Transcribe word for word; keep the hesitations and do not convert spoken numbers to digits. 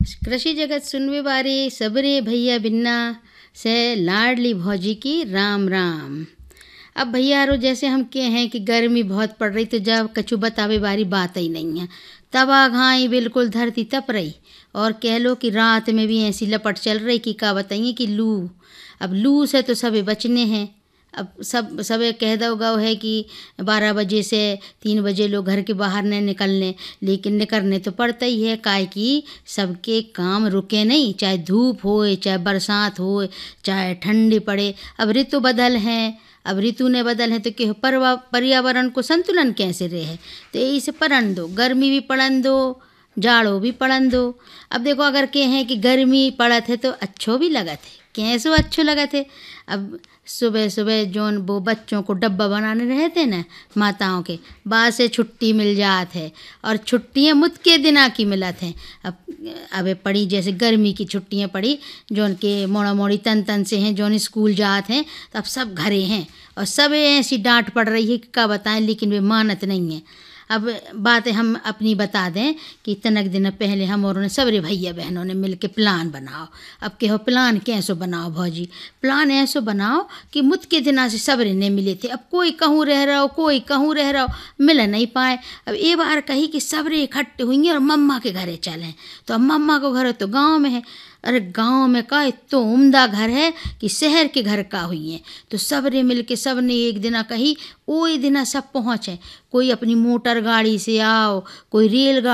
कृषि जगत सुनवे बारे सबरे भैया बिन्ना से लाडली भौजी की राम राम। अब भैया रो जैसे हम के हैं कि गर्मी बहुत पड़ रही तो जब कछु बतावे बारी बात ही नहीं है। तवा घाई बिल्कुल धरती तप रही और कह लो कि रात में भी ऐसी लपट चल रही कि का बताइए कि लू। अब लू से तो सबे बचने हैं। अब सब सबे कह दो गो है कि बारह बजे से तीन बजे लोग घर के बाहर न निकलने, लेकिन निकलने तो पड़ता ही है काहे कि सबके काम रुके नहीं, चाहे धूप होए चाहे बरसात होए चाहे ठंडी पड़े। अब ऋतु बदल हैं, अब ऋतु ने बदल है तो कि परवा पर्यावरण को संतुलन कैसे रहे। तो यही से पड़न दो, गर्मी भी पड़न दो जाड़ो भी पड़न दो। अब देखो अगर के हैं कि गर्मी पड़त है तो अच्छो भी लगत है, कैसो अच्छो लगत है। अब सुबह सुबह जोन वो बच्चों को डब्बा बनाने रहते ना माताओं के, बाद से छुट्टी मिल जात है और छुट्टियाँ मुद के दिना की मिलत हैं। अब अबे पड़ी जैसे गर्मी की छुट्टियाँ पड़ी जोन के मोड़ा मोड़ी तन तन से हैं जोन स्कूल जात हैं, तो अब सब घरे हैं और सब ऐसी डांट पड़ रही है कि क्या बताएं, लेकिन वे मानत नहीं है। अब बातें हम अपनी बता दें कि तनक दिन पहले हम और ने सबरे भैया बहनों ने मिल के प्लान बनाओ। अब के हो प्लान कैसो बनाओ भौजी, प्लान ऐसो बनाओ कि मुद के दिना से सबरे ने मिले थे। अब कोई कहूँ रह रहा हो कोई कहूँ रह रहा हो मिल नहीं पाए। अब ये बार कही कि सबरे इकट्ठे हुई और मम्मा के घरे चलें, तो अब मम्मा को घर तो गाँव में है। अरे गांव में का इतो उम्दा घर है कि शहर के घर का हुई है। तो सबरे मिल के सब ने एक दिना कही ओई दिना सब पहुँचे, कोई अपनी मोटर गाड़ी से आओ, कोई रेल